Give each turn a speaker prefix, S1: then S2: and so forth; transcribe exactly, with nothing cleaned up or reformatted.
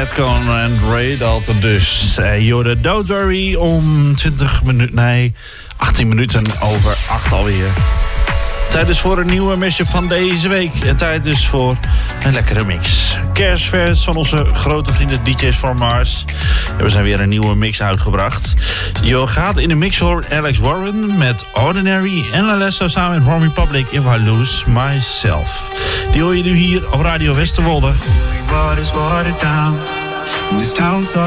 S1: Redcon en Ray Dalton dus. Uh, Jorde, don't worry, om twintig minuten, nee, achttien minuten over acht alweer. Tijd dus voor een nieuwe mashup van deze week. En tijd dus voor een lekkere mix. Kerstvers van onze grote vrienden D J's from Mars. En we zijn weer een nieuwe mix uitgebracht. Je gaat in de mix horen Alex Warren met Ordinary. En Alesso samen met One Republic in I Lose Myself. Die hoor je nu hier op Radio Westerwolde.